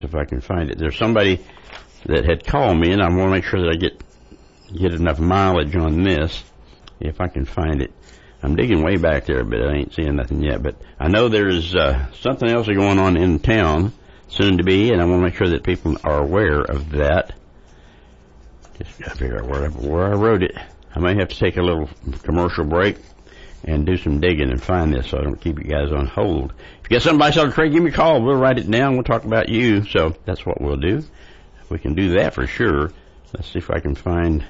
if I can find it. There's somebody that had called me, and I want to make sure that I get enough mileage on this, if I can find it. I'm digging way back there, but I ain't seeing nothing yet. But I know there's something else going on in town, soon to be, and I want to make sure that people are aware of that. Just got to figure out where I wrote it. I may have to take a little commercial break and do some digging and find this so I don't keep you guys on hold. If you got somebody else to trade, give me a call. We'll write it down. We'll talk about you. So that's what we'll do. We can do that for sure. Let's see if I can find...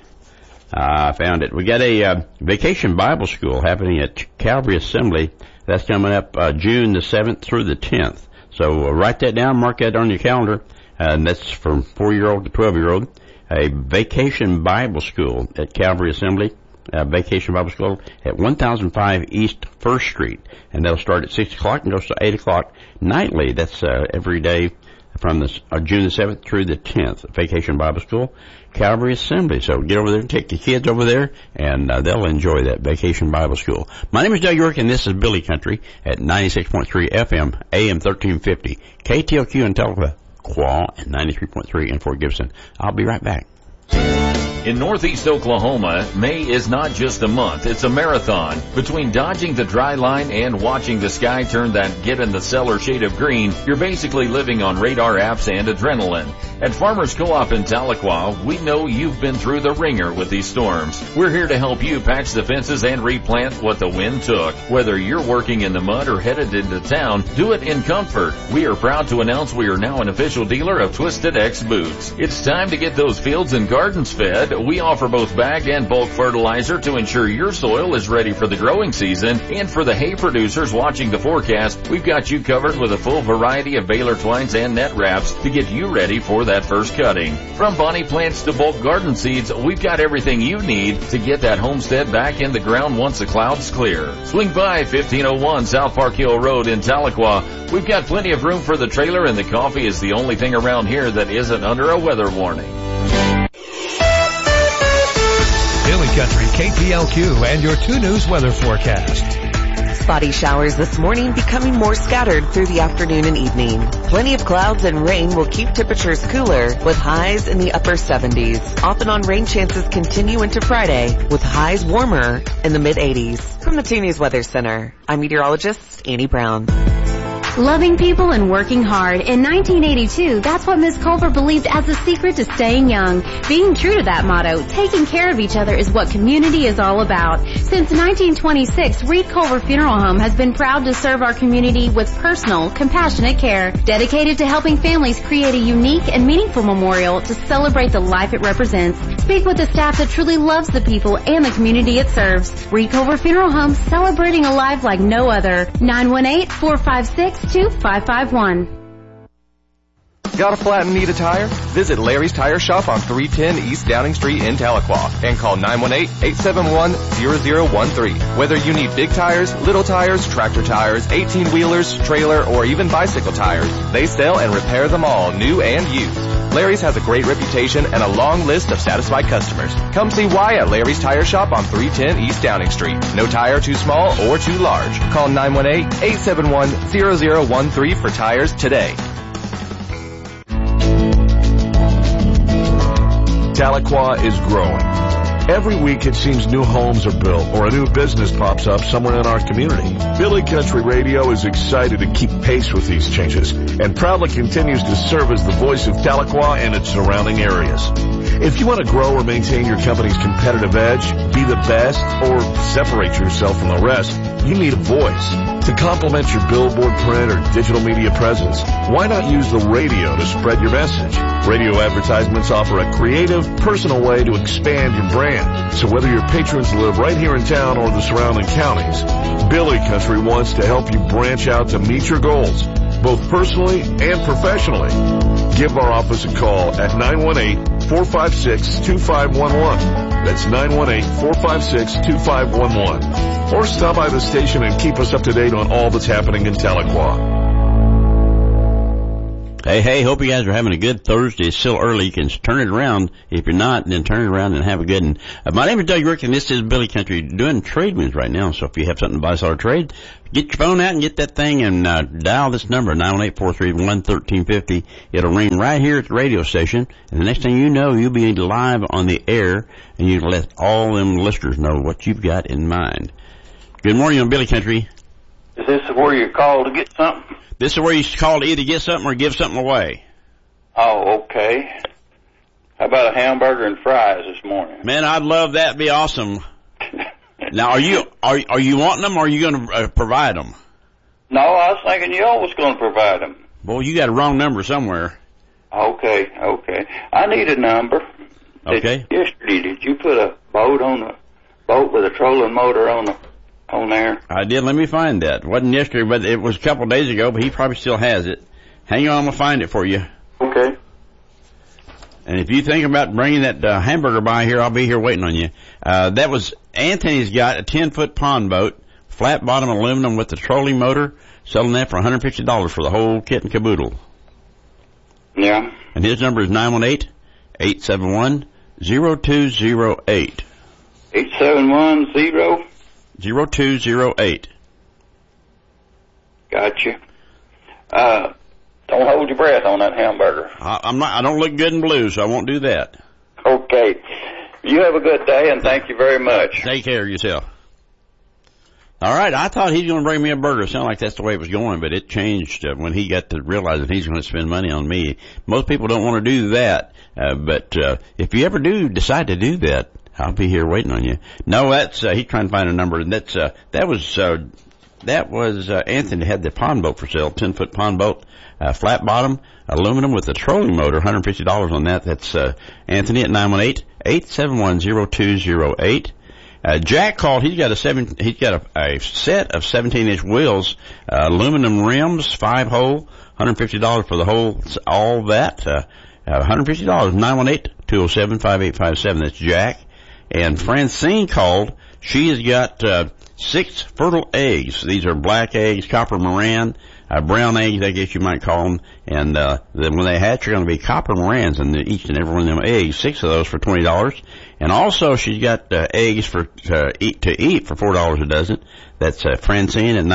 I found it. We got a Vacation Bible School happening at Calvary Assembly. That's coming up June the 7th through the 10th. So write that down, mark that on your calendar. And that's from 4-year-old to 12-year-old. A Vacation Bible School at Calvary Assembly. Vacation Bible School at 1005 East 1st Street. And they'll start at 6 o'clock and goes to 8 o'clock nightly. That's every day from June the 7th through the 10th. Vacation Bible School, Calvary Assembly. So get over there and take the kids over there, and they'll enjoy that Vacation Bible School. My name is Doug York, and this is Billy Country at 96.3 FM, AM 1350, KTLQ in Tahlequah, and 93.3 in Fort Gibson. I'll be right back. In Northeast Oklahoma, May is not just a month, it's a marathon. Between dodging the dry line and watching the sky turn that get-in-the-cellar shade of green, you're basically living on radar apps and adrenaline. At Farmers Co-op in Tahlequah, we know you've been through the ringer with these storms. We're here to help you patch the fences and replant what the wind took. Whether you're working in the mud or headed into town, do it in comfort. We are proud to announce we are now an official dealer of Twisted X boots. It's time to get those fields and gardens fed. We offer both bagged and bulk fertilizer to ensure your soil is ready for the growing season. And for the hay producers watching the forecast, we've got you covered with a full variety of baler twines and net wraps to get you ready for that first cutting. From bonnie plants to bulk garden seeds, we've got everything you need to get that homestead back in the ground once the clouds clear. Swing by 1501 South Park Hill Road in Tahlequah. We've got plenty of room for the trailer, and the coffee is the only thing around here that isn't under a weather warning. Billy Country, KTLQ, and your 2 News weather forecast. Spotty showers this morning, becoming more scattered through the afternoon and evening. Plenty of clouds and rain will keep temperatures cooler, with highs in the upper 70s. Off and on rain chances continue into Friday, with highs warmer in the mid-80s. From the 2 News Weather Center, I'm meteorologist Annie Brown. Loving people and working hard. In 1982, that's what Ms. Culver believed as the secret to staying young. Being true to that motto, taking care of each other is what community is all about. Since 1926, Reed Culver Funeral Home has been proud to serve our community with personal, compassionate care, dedicated to helping families create a unique and meaningful memorial to celebrate the life it represents. Speak with the staff that truly loves the people and the community it serves. Reed Culver Funeral Home, celebrating a life like no other. 918-456-2551. Got a flat and need a tire? Visit Larry's Tire Shop on 310 East Downing Street in Tahlequah and call 918-871-0013. Whether you need big tires, little tires, tractor tires, 18-wheelers, trailer, or even bicycle tires, they sell and repair them all, new and used. Larry's has a great reputation and a long list of satisfied customers. Come see why at Larry's Tire Shop on 310 East Downing Street. No tire too small or too large. Call 918-871-0013 for tires today. Tahlequah is growing. Every week it seems new homes are built or a new business pops up somewhere in our community. Billy Country Radio is excited to keep pace with these changes and proudly continues to serve as the voice of Tahlequah and its surrounding areas. If you want to grow or maintain your company's competitive edge, be the best, or separate yourself from the rest, you need a voice. To complement your billboard, print, or digital media presence, why not use the radio to spread your message? Radio advertisements offer a creative, personal way to expand your brand. So whether your patrons live right here in town or the surrounding counties, Billy Country wants to help you branch out to meet your goals, both personally and professionally. Give our office a call at 918-456-2511. That's 918-456-2511. Or stop by the station and keep us up to date on all that's happening in Tahlequah. Hey, hope you guys are having a good Thursday. It's still early. You can turn it around. If you're not, then turn it around and have a good one. My name is Doug Rick, and this is Billy Country doing trade wins right now. So if you have something to buy, sell, or trade, get your phone out and get that thing and dial this number, 918-431-1350. It'll ring right here at the radio station. And the next thing you know, you'll be live on the air, and you can let all them listeners know what you've got in mind. Good morning on Billy Country. Is this where you call to get something? This is where you call to either get something or give something away. Oh, okay. How about a hamburger and fries this morning? Man, I'd love that. Be awesome. Now, are you wanting them, or are you going to provide them? No, I was thinking you was going to provide them. Boy, you got a wrong number somewhere. Okay. I need a number. Okay. Yesterday, did you put a boat with a trolling motor on there? I did. Let me find that. It wasn't yesterday, but it was a couple of days ago, but he probably still has it. Hang on, I'm going to find it for you. Okay. And if you think about bringing that hamburger by here, I'll be here waiting on you. That was Anthony's got a 10-foot pond boat, flat bottom aluminum with the trolling motor, selling that for $150 for the whole kit and caboodle. Yeah. And his number is 918-871-0208. 871-0? 0208. Gotcha. Don't hold your breath on that hamburger. I don't look good in blue, so I won't do that. Okay. You have a good day, and thank you very much. Take care of yourself. All right, I thought he's going to bring me a burger. It sounded like that's the way it was going, but it changed when he got to realize that he's going to spend money on me. Most people don't want to do that, but if you ever do decide to do that, I'll be here waiting on you. No, that's he's trying to find a number, and that was Anthony had the pond boat for sale, 10-foot pond boat, flat bottom, aluminum with a trolling motor, $150 on that. That's Anthony at 918-871-0208. Jack called. He's got a set of 17-inch wheels, aluminum rims, 5-hole, $150 for the whole, all that. $150. 918-207-5857. That's Jack. And Francine called. She has got 6 fertile eggs. These are black eggs, copper Moran, brown eggs, I guess you might call them. And then when they hatch, they're going to be copper Morans in each and every one of them eggs. 6 of those for $20. And also, she's got eggs for to eat for $4 a dozen. That's Francine at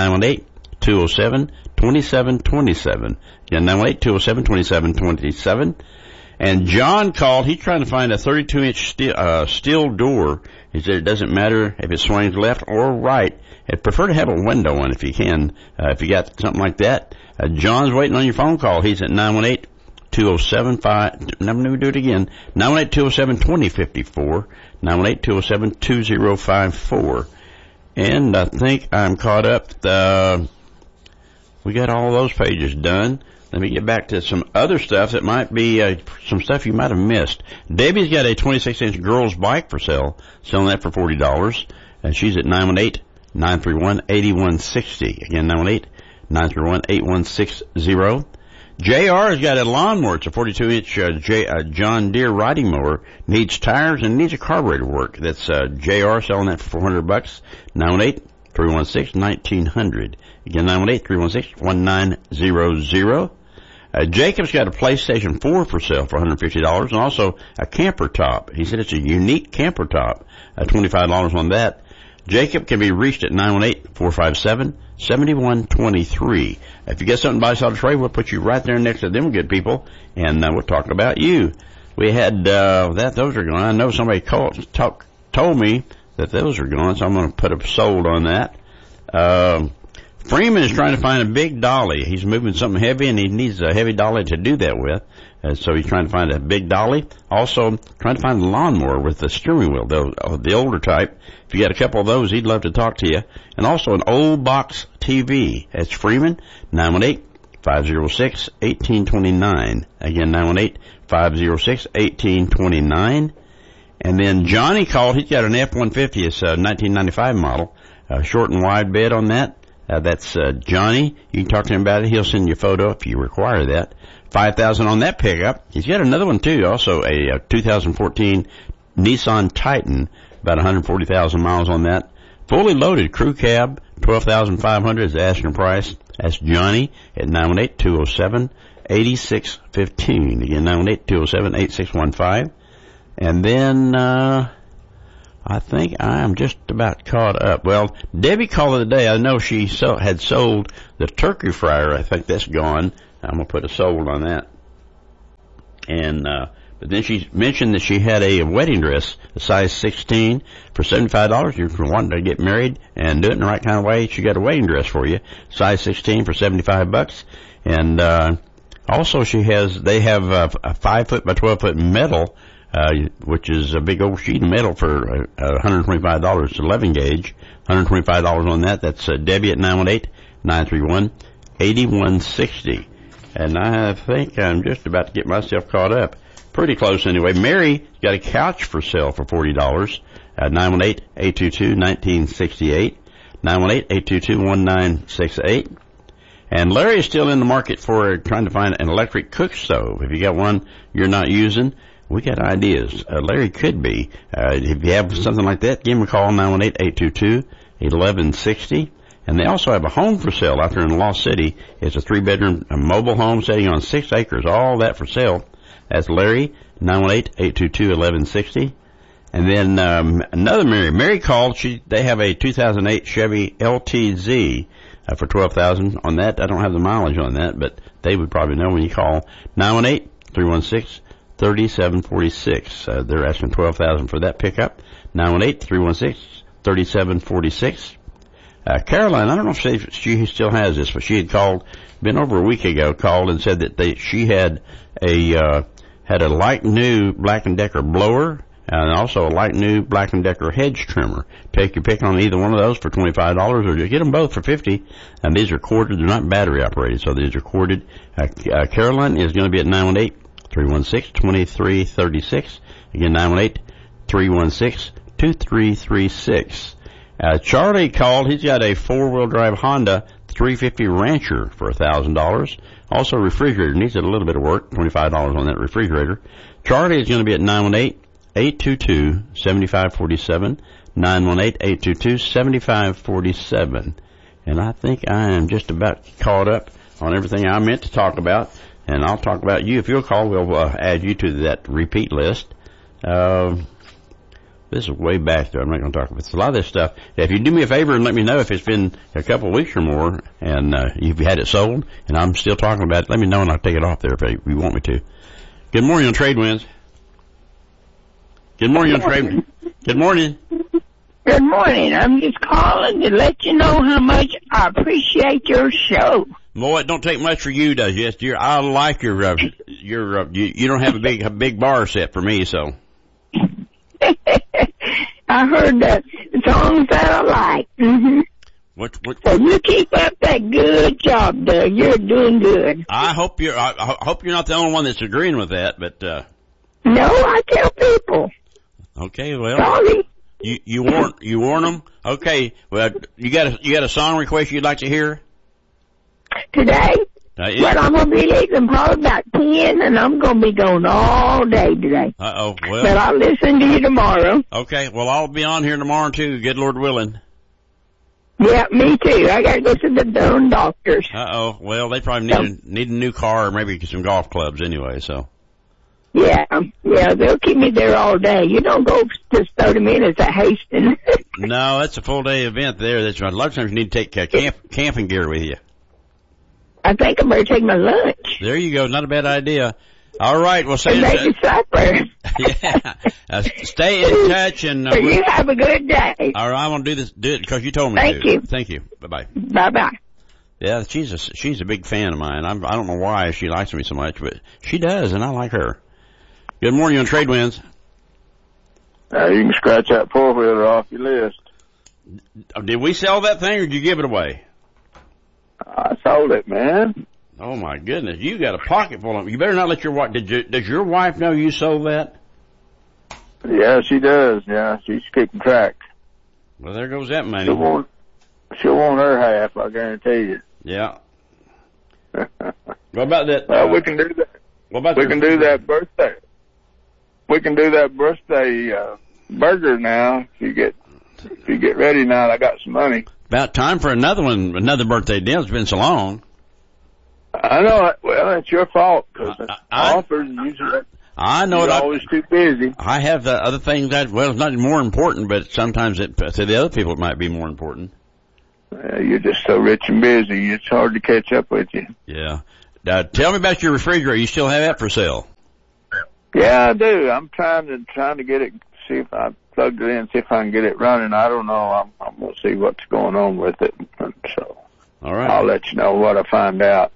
918-207-2727. Again, 918-207-2727. And John called. He's trying to find a 32-inch steel door. He said it doesn't matter if it swings left or right. I'd prefer to have a window on if you can, if you got something like that. John's waiting on your phone call. He's at 918-207-5. Let me do it again. 918-207-2054. 918-207-2054. And I think I'm caught up. We got all those pages done. Let me get back to some other stuff that might be some stuff you might have missed. Debbie's got a 26-inch girl's bike for sale, selling that for $40. And she's at 918-931-8160. Again, 918-931-8160. JR has got a lawnmower. It's a 42-inch John Deere riding mower. Needs tires and needs a carburetor work. That's JR selling that for $400. 918-316-1900. Again, 918-316-1900. Jacob's got a PlayStation 4 for sale for $150 and also a camper top. He said it's a unique camper top. $25 on that. Jacob can be reached at 918-457-7123. If you get something by sell or trade, we'll put you right there next to them good people, and we'll talk about you. We had those are gone. I know somebody told me that those are gone, so I'm going to put a sold on that. Freeman is trying to find a big dolly. He's moving something heavy, and he needs a heavy dolly to do that with. So he's trying to find a big dolly. Also trying to find a lawnmower with the steering wheel, the older type. If you got a couple of those, he'd love to talk to you. And also an old box TV. That's Freeman, 918-506-1829. Again, 918-506-1829. And then Johnny called. He's got an F-150. It's a 1995 model. Short and wide bed on that. That's Johnny. You can talk to him about it. He'll send you a photo if you require that. $5,000 on that pickup. He's got another one too. Also a 2014 Nissan Titan. About 140,000 miles on that. Fully loaded crew cab. $12,500 is the asking price. That's Johnny at 918-207-1829. 8615. Again, 918-207-8615. And then, I think I am just about caught up. Well, Debbie called the other day. I know she had sold the turkey fryer. I think that's gone. I'm going to put a sold on that. And, but then she mentioned that she had a wedding dress, a size 16 for $75. If you're wanting to get married and do it in the right kind of way, she got a wedding dress for you, size 16 for $75. And, also they have a 5 foot by 12 foot metal, which is a big old sheet of metal for $125. It's 11 gauge, $125 on that. That's Debbie at 918-931-8160. And I think I'm just about to get myself caught up. Pretty close anyway. Mary got a couch for sale for $40 at 918-822-1968, 918-822-1968. And Larry is still in the market for trying to find an electric cook stove. If you got one you're not using, we got ideas. Larry could be. If you have something like that, give him a call, 918-822-1160. And they also have a home for sale out there in Lost City. It's a 3-bedroom mobile home sitting on 6 acres. All that for sale. That's Larry, 918-822-1160. And then another Mary. Mary called. They have a 2008 Chevy LTZ for $12,000. On that, I don't have the mileage on that, but they would probably know when you call. 918-316-3746. They're asking $12,000 for that pickup. 918-316-3746. Caroline, I don't know if she still has this, but she had been over a week ago, called and said that she had a like new Black & Decker blower and also a like new Black & Decker hedge trimmer. Take your pick on either one of those for $25 or just get them both for $50. And these are corded. They're not battery operated, so these are corded. Caroline is going to be at 918-316-2336. Again, 918-316-2336. Charlie called. He's got a 4-wheel drive Honda 350 Rancher for $1,000. Also, refrigerator needs a little bit of work. $25 on that refrigerator. Charlie is going to be at 918-822-7547. 918-822-7547. And I think I am just about caught up on everything I meant to talk about. And I'll talk about you. If you'll call, we'll add you to that repeat list. This is way back there. I'm not going to talk about this. A lot of this stuff. If you do me a favor and let me know if it's been a couple of weeks or more and you've had it sold and I'm still talking about it, let me know and I'll take it off there if you want me to. Good morning on Trade Winds. Good morning on Trade Winds. Good morning. Good morning. I'm just calling to let you know how much I appreciate your show. Boy, it don't take much for you, does it? I like you don't have a big bar set for me, so. I heard the songs that I like. Mm-hmm. So you keep up that good job, Doug. You're doing good. I hope you're not the only one that's agreeing with that, but no, I tell people. Okay, well. Sorry. You warn them. Okay, well, you got a song request you'd like to hear today? But I'm going to be leaving probably about 10, and I'm going to be going all day today. Well. But I'll listen to you tomorrow. Okay, well, I'll be on here tomorrow, too, good Lord willing. Yeah, me too. I got to go to the Doan doctors. Well, they probably need a new car or maybe some golf clubs anyway, so. Yeah, they'll keep me there all day. You don't go just 30 minutes at Hastings. No, that's a full-day event there. That's right. A lot of times you need to take camping gear with you. I think I'm going to take my lunch. There you go. Not a bad idea. All right. Well, make your supper. Yeah. Stay in touch and. You have a good day. All right. I'm going to do it because you told me to. Thank you. Bye-bye. Bye-bye. Yeah, she's a big fan of mine. I don't know why she likes me so much, but she does, and I like her. Good morning on Trade Winds. You can scratch that 4-wheeler off your list. Did we sell that thing or did you give it away? I sold it, man. Oh my goodness, you got a pocket full of. You better not let your wife. Does your wife know you sold that? Yeah, she does. Yeah, she's keeping track. Well, there goes that money. She'll want her half, I guarantee you. Yeah. What about that? Well, we can do that. What about we can do that birthday. We can do that birthday burger now. If you get ready now, I got some money. About time for another birthday deal. It's been so long. I know it. Well, it's your fault, because offers usually... I know You're always too busy. I have other things that, well, it's not more important, but sometimes to the other people it might be more important. You're just so rich and busy, it's hard to catch up with you. Yeah. Tell me about your refrigerator. You still have that for sale? Yeah, I do. I'm trying to get it, see if I plugged it in, see if I can get it running. I don't know. I'm going to see what's going on with it. So. All right. I'll let you know what I find out.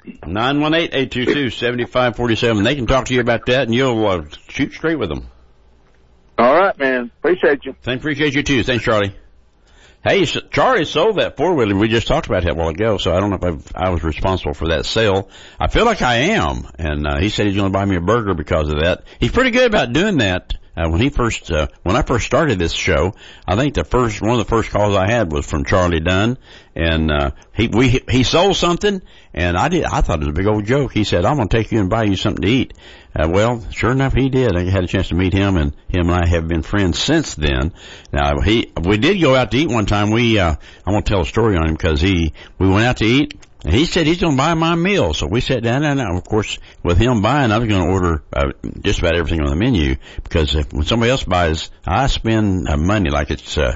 918-822-7547. They can talk to you about that, and you'll shoot straight with them. All right, man. Appreciate you. Appreciate you, too. Thanks, Charlie. Hey, Charlie sold that four-wheeler. We just talked about that a while ago, so I don't know if I was responsible for that sale. I feel like I am, and he said he's going to buy me a burger because of that. He's pretty good about doing that. When I first started this show, I think one of the first calls I had was from Charlie Dunn, and he sold something, and I thought it was a big old joke. He said, "I'm going to take you and buy you something to eat." Well, sure enough, he did. I had a chance to meet him, and him and I have been friends since then. Now, we did go out to eat one time. I won't tell a story on him because we went out to eat. And he said he's going to buy my meal. So we sat down, and of course, with him buying, I was going to order just about everything on the menu, because when somebody else buys, I spend money like it's of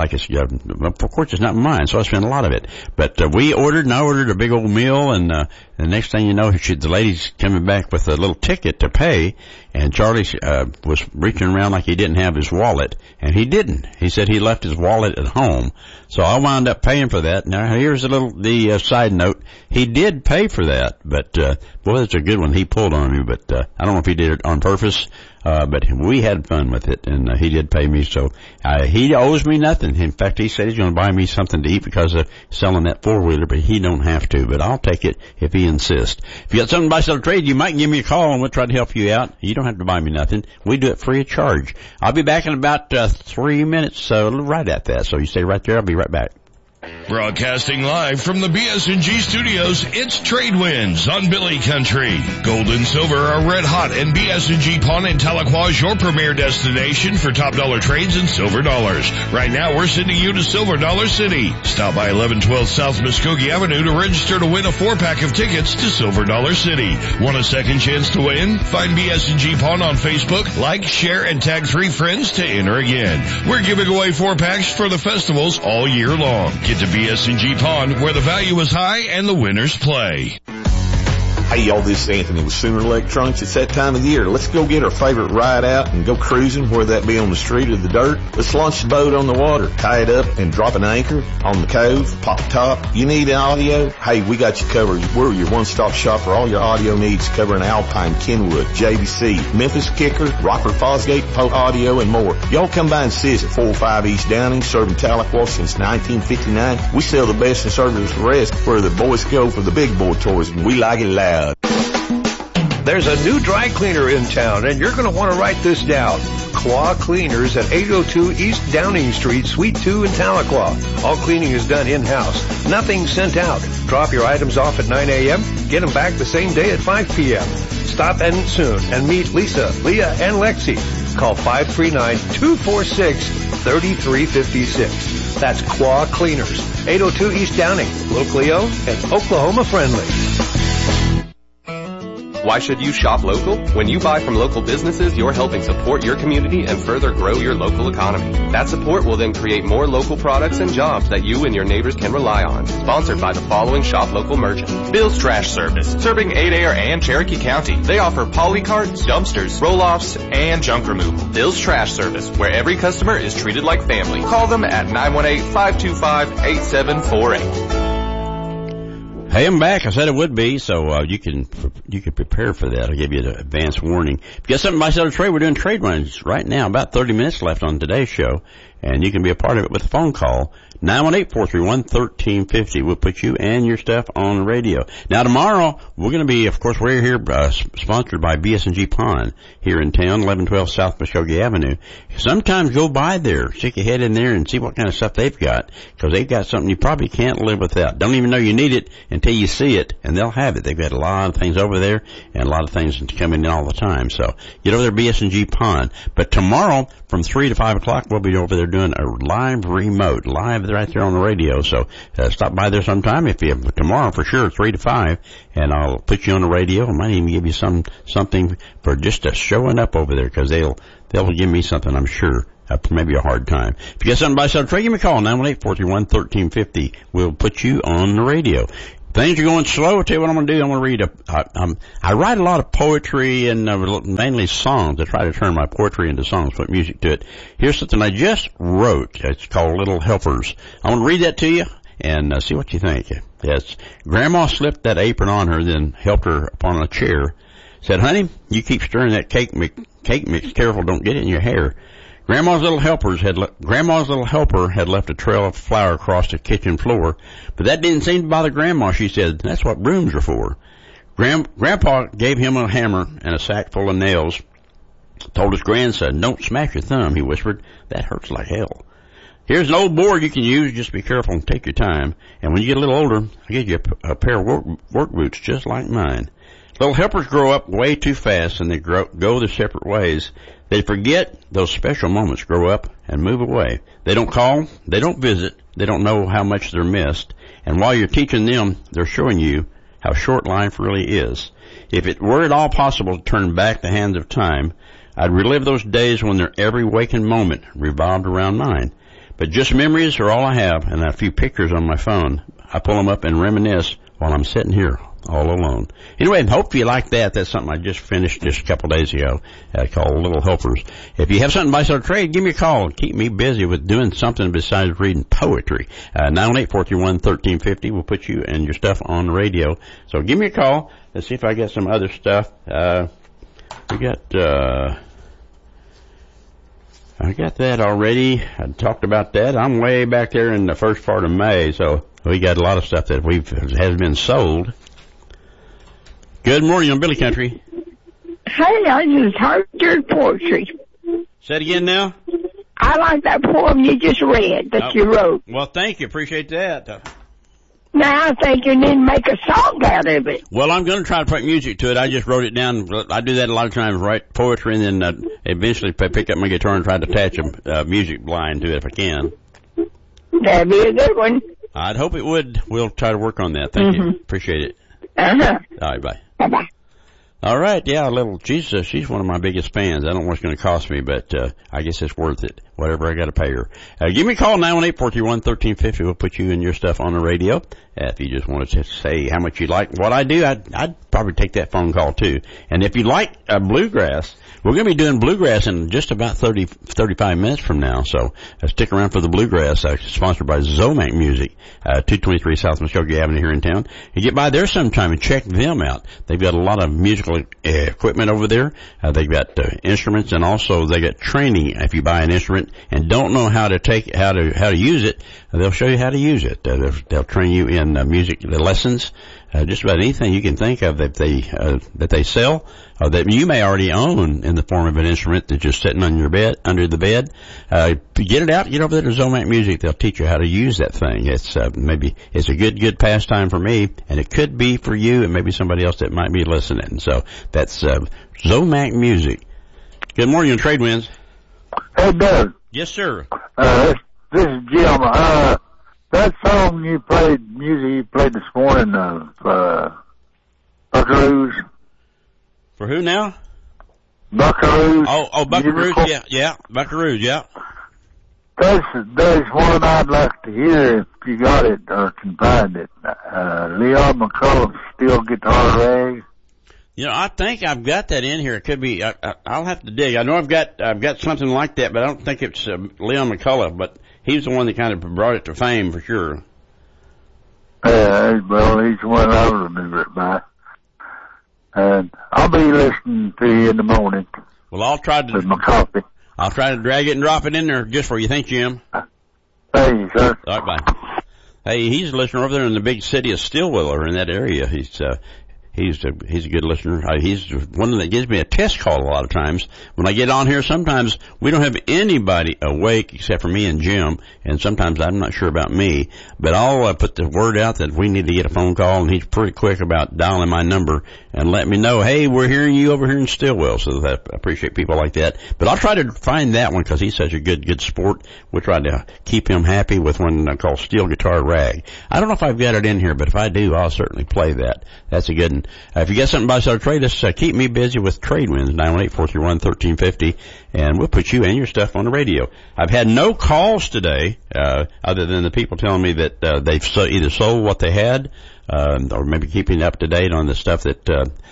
course it's not mine, so I spend a lot of it. But we ordered, and I ordered a big old meal, and the next thing you know, the lady's coming back with a little ticket to pay, and Charlie was reaching around like he didn't have his wallet, and he didn't. He said he left his wallet at home, so I wound up paying for that. Now here's the side note: he did pay for that, but boy, that's a good one he pulled on me. But I don't know if he did it on purpose. But we had fun with it, and he did pay me, so he owes me nothing. In fact, he said he's going to buy me something to eat because of selling that four-wheeler, but he don't have to. But I'll take it if he insists. If you got something to buy, sell, or trade, you might give me a call, and we'll try to help you out. You don't have to buy me nothing. We do it free of charge. I'll be back in about 3 minutes, so right at that. So you stay right there. I'll be right back. Broadcasting live from the BS&G studios, it's Trade Winds on Billy Country. Gold and silver are red hot, and BS&G Pawn in Tahlequah is your premier destination for top dollar trades and silver dollars. Right now, we're sending you to Silver Dollar City. Stop by 1112 South Muskogee Avenue to register to win a 4-pack of tickets to Silver Dollar City. Want a second chance to win? Find BS&G Pawn on Facebook, like, share, and tag 3 friends to enter again. We're giving away 4-packs for the festivals all year long. Get to BS&G Pawn, where the value is high and the winners play. Hey y'all, this is Anthony with Sooner Electronics. It's that time of the year. Let's go get our favorite ride out and go cruising, whether that be on the street or the dirt. Let's launch the boat on the water, tie it up, and drop an anchor on the cove, pop top. You need audio? Hey, we got you covered. We're your one-stop shop for all your audio needs, covering Alpine, Kenwood, JVC, Memphis Kicker, Rockford Fosgate, Polk Audio, and more. Y'all come by and see us at 405 East Downing, serving Tahlequah since 1959. We sell the best and service the rest, where the boys go for the big boy toys, and we like it loud. There's a new dry cleaner in town, and you're going to want to write this down. Claw Cleaners at 802 East Downing Street, Suite 2 in Tahlequah. All cleaning is done in-house. Nothing sent out. Drop your items off at 9 a.m., get them back the same day at 5 p.m. Stop in soon and meet Lisa, Leah, and Lexi. Call 539-246-3356. That's Claw Cleaners, 802 East Downing, locally owned and Oklahoma friendly. Why should you shop local? When you buy from local businesses, you're helping support your community and further grow your local economy. That support will then create more local products and jobs that you and your neighbors can rely on. Sponsored by the following shop local merchants. Bill's Trash Service, serving Adair and Cherokee County. They offer poly carts, dumpsters, roll-offs, and junk removal. Bill's Trash Service, where every customer is treated like family. Call them at 918-525-8748. Hey, I'm back. I said it would be, so you can prepare for that. I'll give you the advance warning. If you got something to buy, sell, or trade, we're doing trade runs right now. About 30 minutes left on today's show, and you can be a part of it with a phone call. 918-431-1350. We'll put you and your stuff on the radio. Now tomorrow, we're going to be, of course, we're here, sponsored by BS&G Pawn here in town, 1112 South Muskogee Avenue. Sometimes go by there, stick your head in there and see what kind of stuff they've got, because they've got something you probably can't live without. Don't even know you need it until you see it, and they'll have it. They've got a lot of things over there and a lot of things coming in all the time. So get over there, BS&G Pawn. But tomorrow, from 3 to 5 o'clock, we'll be over there doing a live remote, live right there on the radio. So stop by there sometime tomorrow for sure, 3 to 5, and I'll put you on the radio. I might even give you something for just showing up over there, because they'll give me something, I'm sure. Maybe a hard time. If you got something to buy, sell, trade, give me a call, 918-431-1350. We'll put you on the radio. Things are going slow. I'll tell you what I'm going to do. I'm going to read I write a lot of poetry and mainly songs. I try to turn my poetry into songs, put music to it. Here's something I just wrote. It's called Little Helpers. I'm going to read that to you and see what you think. Yes. Grandma slipped that apron on her, then helped her upon a chair. Said, honey, you keep stirring that cake mix. Careful, don't get it in your hair. Grandma's little helper had left a trail of flour across the kitchen floor, but that didn't seem to bother Grandma. She said, that's what brooms are for. Grandpa gave him a hammer and a sack full of nails. Told his grandson, don't smash your thumb, he whispered. That hurts like hell. Here's an old board you can use. Just be careful and take your time. And when you get a little older, I'll give you a pair of work boots just like mine. Little helpers grow up way too fast, and they go their separate ways. They forget those special moments, grow up, and move away. They don't call, they don't visit, they don't know how much they're missed. And while you're teaching them, they're showing you how short life really is. If it were at all possible to turn back the hands of time, I'd relive those days when their every waking moment revolved around mine. But just memories are all I have, and a few pictures on my phone. I pull them up and reminisce while I'm sitting here all alone. Anyway, hope you like that. That's something I just finished just a couple days ago called Little Helpers. If you have something to buy, sell, trade, give me a call. Keep me busy with doing something besides reading poetry. 918-431-1350. We'll put you and your stuff on the radio. So give me a call. Let's see if I get some other stuff. I got that already. I talked about that. I'm way back there in the first part of May, so we got a lot of stuff that has been sold. Good morning on Billy Country. Hey, I just heard your poetry. Say it again now. I like that poem you just read that you wrote. Well, thank you. Appreciate that. Now I think you need to make a song out of it. Well, I'm going to try to put music to it. I just wrote it down. I do that a lot of times, write poetry, and then eventually pick up my guitar and try to attach a music line to it if I can. That'd be a good one. I'd hope it would. We'll try to work on that. Thank you. Appreciate it. Uh-huh. All right, bye. Bye-bye. All right, yeah, she's one of my biggest fans. I don't know what it's going to cost me, but I guess it's worth it, whatever I got to pay her. Give me a call, 918-431-1350. We'll put you and your stuff on the radio. If you just want to say how much you like what I do, I'd probably take that phone call, too. And if you like bluegrass, we're going to be doing bluegrass in just about 35 minutes from now, so stick around for the bluegrass, sponsored by Zomac Music, 223 South Muskogee Avenue here in town. You get by there sometime and check them out. They've got a lot of musical equipment over there. They've got instruments, and also they got training. If you buy an instrument and don't know how to use it, they'll show you how to use it. They'll train you in music lessons. Just about anything you can think of that they sell, or that you may already own in the form of an instrument that's just sitting on your bed, under the bed. Get it out, get over there to Zomac Music. They'll teach you how to use that thing. It's a good pastime for me, and it could be for you and maybe somebody else that might be listening. So that's Zomac Music. Good morning on Trade Winds. Hey, Doug. Yes, sir. This is Jim. That song music you played this morning, Buckaroos. For who now? Buckaroos. Oh, Buckaroos, yeah, Buckaroos, yeah. There's one I'd like to hear if you got it or can find it. Leon McCullough's Steel Guitar Rag. You know, I think I've got that in here. It could be. I'll have to dig. I know I've got something like that, but I don't think it's Leon McCullough. But he's the one that kind of brought it to fame for sure. Yeah, well, he's the one I remember it by. And I'll be listening to you in the morning. Well, I'll try to. With my coffee. I'll try to drag it and drop it in there just for you. Thank you, Jim. Thank you, sir. All right, bye. Hey, he's a listener over there in the big city of Stillwell, or in that area. He's a good listener. He's one that gives me a test call a lot of times. When I get on here, sometimes we don't have anybody awake except for me and Jim, and sometimes I'm not sure about me. But I'll put the word out that we need to get a phone call, and he's pretty quick about dialing my number and let me know, hey, we're hearing you over here in Stillwell. So I appreciate people like that. But I'll try to find that one because he's such a good sport. We'll try to keep him happy with one called Steel Guitar Rag. I don't know if I've got it in here, but if I do, I'll certainly play that. That's a good one. If you got something about our trade, just keep me busy with Trade Winds, 918-431-1350, and we'll put you and your stuff on the radio. I've had no calls today, other than the people telling me that they've either sold what they had, or maybe keeping up to date on the stuff that,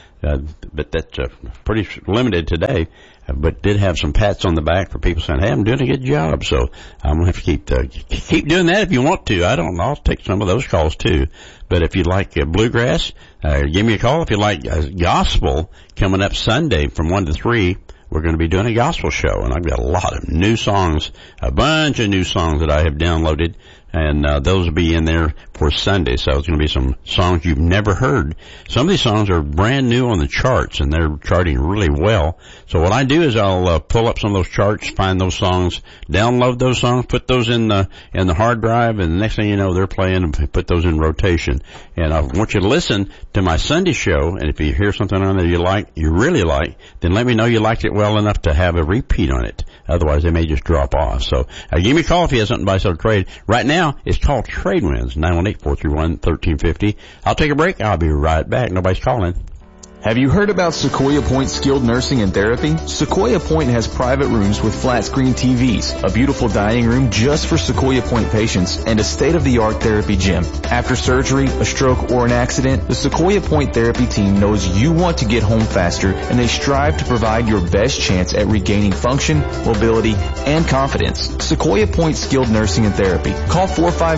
but that's pretty limited today. But did have some pats on the back for people saying, hey, I'm doing a good job. So I'm going to have to keep doing that if you want to. I don't know. I'll take some of those calls too. But if you like bluegrass, give me a call. If you like gospel, coming up Sunday from 1 to 3, we're going to be doing a gospel show. And I've got a lot of new songs, a bunch of new songs that I have downloaded. And those will be in there for Sunday. So it's going to be some songs you've never heard. Some of these songs are brand new on the charts, and they're charting really well. So what I do is I'll pull up some of those charts, find those songs, download those songs, put those in the hard drive, and the next thing you know, they're playing and put those in rotation. And I want you to listen to my Sunday show, and if you hear something on there you really like, then let me know you liked it well enough to have a repeat on it. Otherwise, they may just drop off. So give me a call if you have something by sort of trade. Right now, it's called Trade Winds, 918-431-1350. I'll take a break. I'll be right back. Nobody's calling. Have you heard about Sequoia Point Skilled Nursing and Therapy? Sequoia Point has private rooms with flat screen TVs, a beautiful dining room just for Sequoia Point patients, and a state-of-the-art therapy gym. After surgery, a stroke, or an accident, the Sequoia Point Therapy team knows you want to get home faster, and they strive to provide your best chance at regaining function, mobility, and confidence. Sequoia Point Skilled Nursing and Therapy. Call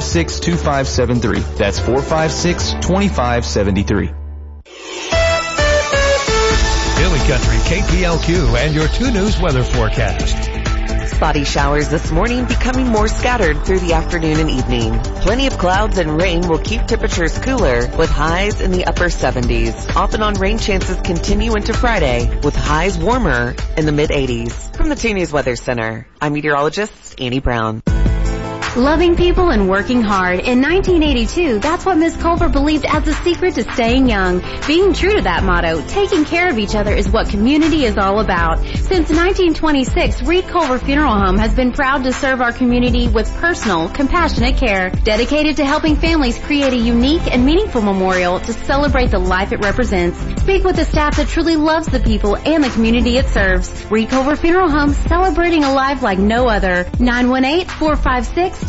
456-2573. That's 456-2573. Billy Country, KPLQ, and your 2 News weather forecast. Spotty showers this morning, becoming more scattered through the afternoon and evening. Plenty of clouds and rain will keep temperatures cooler, with highs in the upper 70s. Off and on rain chances continue into Friday, with highs warmer in the mid-80s. From the 2 News Weather Center, I'm meteorologist Annie Brown. Loving people and working hard. In 1982, that's what Ms. Culver believed as the secret to staying young. Being true to that motto, taking care of each other is what community is all about. Since 1926, Reed Culver Funeral Home has been proud to serve our community with personal, compassionate care, dedicated to helping families create a unique and meaningful memorial to celebrate the life it represents. Speak with the staff that truly loves the people and the community it serves. Reed Culver Funeral Home, celebrating a life like no other. 918-456-2551.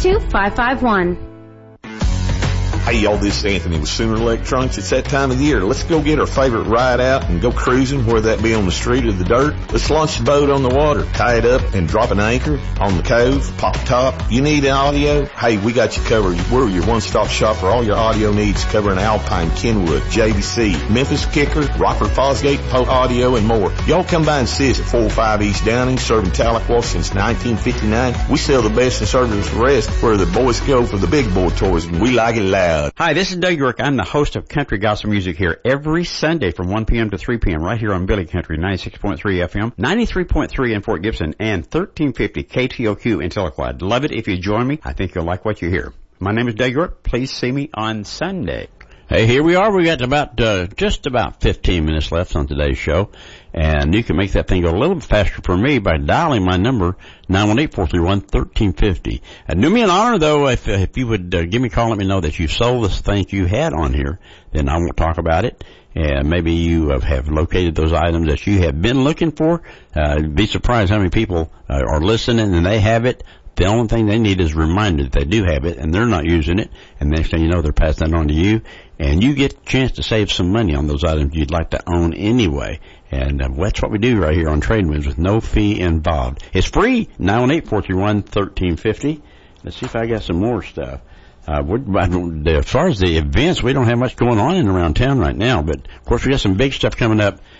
Hey y'all, this is Anthony with Sooner Electronics. It's that time of the year. Let's go get our favorite ride out and go cruising, whether that be on the street or the dirt. Let's launch the boat on the water, tie it up, and drop an anchor on the cove, pop top. You need an audio? Hey, we got you covered. We're your one-stop shop for all your audio needs, covering Alpine, Kenwood, JVC, Memphis Kicker, Rockford Fosgate, Polk Audio, and more. Y'all come by and see us at 405 East Downing, serving Tahlequah since 1959. We sell the best and service the rest, where the boys go for the big boy toys, and we like it loud. Hi, this is Doug York. I'm the host of Country Gospel Music here every Sunday from 1 p.m. to 3 p.m. right here on Billy Country, 96.3 FM, 93.3 in Fort Gibson, and 1350 KTOQ in Tahlequah. I'd love it if you join me. I think you'll like what you hear. My name is Doug York. Please see me on Sunday. Hey, here we are. We got just about 15 minutes left on today's show, and you can make that thing go a little bit faster for me by dialing my number, 918-431-1350. Do me an honor, though, if you would give me a call, let me know that you sold the things you had on here, then I won't talk about it. And maybe you have located those items that you have been looking for. Be surprised how many people are listening and they have it. The only thing they need is reminded that they do have it, and they're not using it. And next thing you know, they're passing that on to you, and you get a chance to save some money on those items you'd like to own anyway. And that's what we do right here on Trade Winds with no fee involved. It's free, 918-431-1350. Let's see if I got some more stuff. As far as the events, we don't have much going on in around town right now, but of course we got some big stuff coming up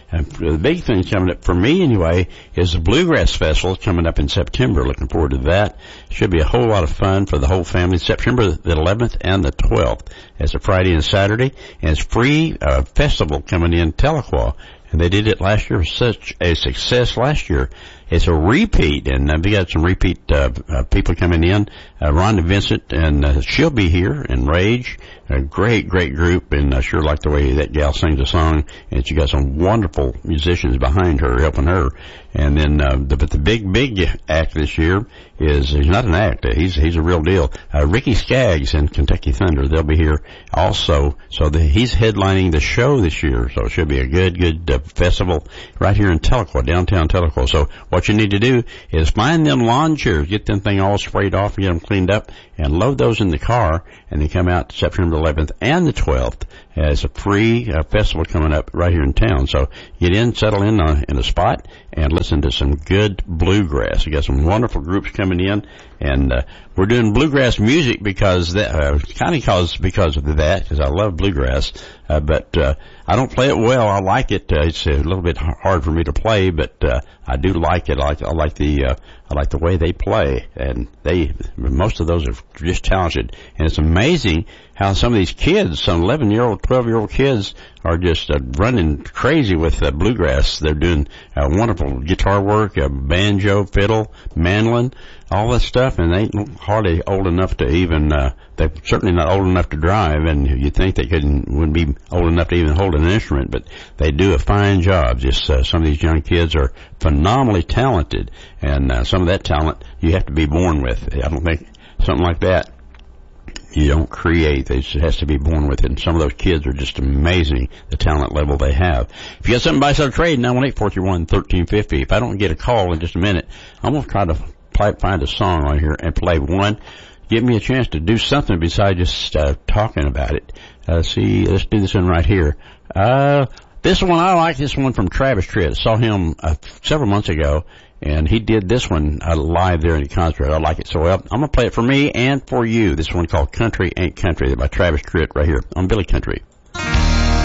The big thing coming up for me anyway is the Bluegrass Festival coming up in September. Looking forward to that. Should be a whole lot of fun for the whole family. September the 11th and the 12th. It's a Friday and Saturday, and it's free festival coming in Tahlequah. And they did it last year. It was such a success last year. It's a repeat, and we got some repeat people coming in. Rhonda Vincent, and she'll be here, and Rage, a great group, and I sure like the way that gal sings a song, and she got some wonderful musicians behind her, helping her. And then, but the big act this year he's not an act, he's a real deal. Ricky Skaggs and Kentucky Thunder, they'll be here also. So he's headlining the show this year, so it should be a good festival right here in Tahlequah, downtown Tahlequah. So what you need to do is find them lawn chairs, get them thing all sprayed off, get them cleaned up, and load those in the car, and they come out September 11th and the 12th. It's a free festival coming up right here in town. So get in, settle in a spot, and listen to some good bluegrass. We got some wonderful groups coming in, and we're doing bluegrass music because of that, because I love bluegrass. But I don't play it well. I like it. It's a little bit hard for me to play, but I do like it. I like the way they play, and most of those are just talented. And it's amazing how some of these kids, some 11-year-old, 12-year-old kids, are just running crazy with bluegrass. They're doing wonderful guitar work, banjo, fiddle, mandolin, all that stuff, and they ain't hardly old enough to even, they're certainly not old enough to drive, and you'd think they wouldn't be old enough to even hold an instrument, but they do a fine job. Just some of these young kids are phenomenally talented, and some of that talent you have to be born with. I don't think something like that you don't create. It has to be born with it. And some of those kids are just amazing, the talent level they have. If you got something buy, sell, trade, 918-431-1350. If I don't get a call in just a minute, I'm going to try to find a song right here and play one. Give me a chance to do something besides just talking about it. Let's do this one right here. This one, I like this one from Travis Tritt. Saw him several months ago, and he did this one live there in the concert. I like it. So I'm going to play it for me and for you. This one called Country Ain't Country by Travis Tritt right here on Billy Country.